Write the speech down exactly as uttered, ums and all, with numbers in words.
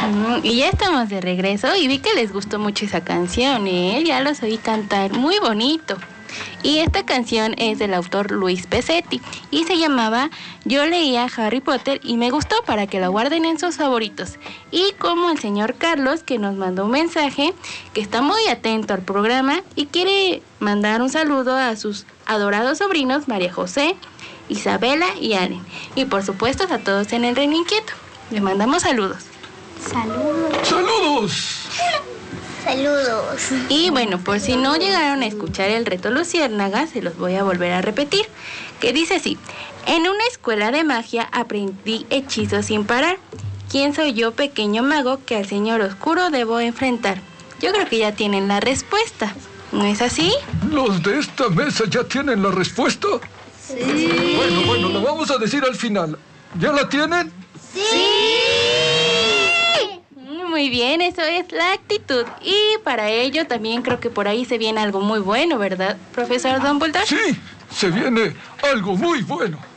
Mm, y ya estamos de regreso y vi que les gustó mucho esa canción, ¿eh? Ya los oí cantar, muy bonito. Y esta canción es del autor Luis Pesetti y se llamaba Yo leía Harry Potter y me gustó, para que la guarden en sus favoritos. Y como el señor Carlos, que nos mandó un mensaje, que está muy atento al programa y quiere mandar un saludo a sus adorados sobrinos María José, Isabela y Allen. Y por supuesto a todos en el Reino Inquieto. Les mandamos saludos. Saludos. ¡Saludos! Saludos. Y bueno, por si no llegaron a escuchar el reto Luciérnaga, se los voy a volver a repetir, que dice así: en una escuela de magia aprendí hechizos sin parar. ¿Quién soy yo, pequeño mago, que al señor oscuro debo enfrentar? Yo creo que ya tienen la respuesta, ¿no es así? ¿Los de esta mesa ya tienen la respuesta? Sí. Bueno, bueno, lo vamos a decir al final. ¿Ya la tienen? Sí. Muy bien, eso es la actitud. Y para ello también creo que por ahí se viene algo muy bueno, ¿verdad, profesor Dumbledore? Sí, se viene algo muy bueno.